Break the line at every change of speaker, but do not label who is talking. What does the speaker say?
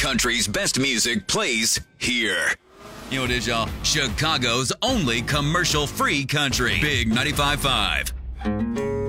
Country's best music plays here.
You know what it is, y'all? Chicago's only commercial-free country. Big 95.5.